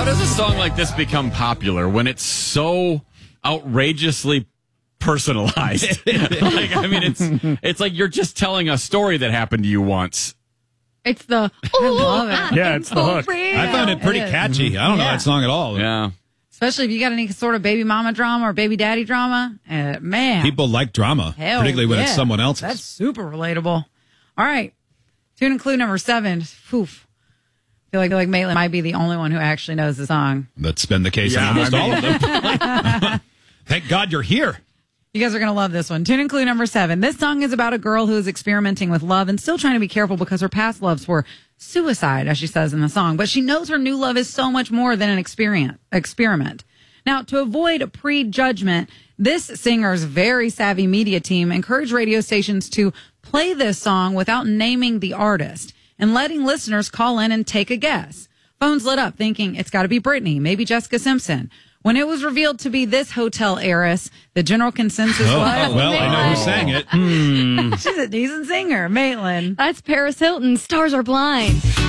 How does a song like this become popular when it's so outrageously personalized? It's like you're just telling a story that happened to you once. It's the it's the hook. I found it pretty catchy. I don't know that song at all. Yeah. Especially if you got any sort of baby mama drama or baby daddy drama. Man. People like drama, particularly when it's someone else's. That's super relatable. All right. Tune and clue number 7. Poof. I feel like Maitland might be the only one who actually knows the song. That's been the case in almost all of them. Thank God you're here. You guys are going to love this one. Tune and clue number 7. This song is about a girl who is experimenting with love and still trying to be careful because her past loves were suicide, as she says in the song. But she knows her new love is so much more than an experiment. Now, to avoid prejudgment, this singer's very savvy media team encouraged radio stations to play this song without naming the artist and letting listeners call in and take a guess. Phones lit up thinking it's got to be Britney, maybe Jessica Simpson. When it was revealed to be this hotel heiress, the general consensus was... Well, I know who sang it. She's a decent singer, Maitland. That's Paris Hilton. Stars Are Blind.